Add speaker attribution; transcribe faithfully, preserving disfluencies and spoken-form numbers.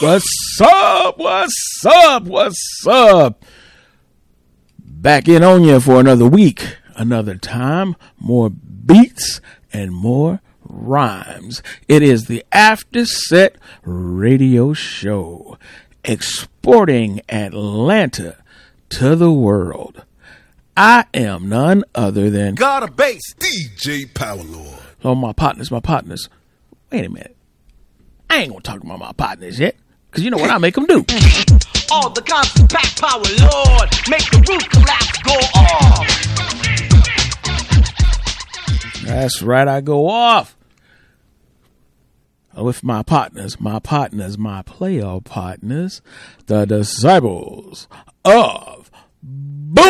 Speaker 1: What's up? What's up? What's up? Back in on you for another week, another time, more beats and more rhymes. It is the After Set Radio Show, exporting Atlanta to the world. I am none other than
Speaker 2: God of Bass, D J Power Lord.
Speaker 1: Oh, my partners, my partners. Wait a minute. I ain't gonna talk about my partners yet, because you know what I make them do.
Speaker 3: All the constant pack power, Lord, make the roof collapse, go off.
Speaker 1: That's right, I go off with my partners, my partners, my player partners, the disciples of Boom.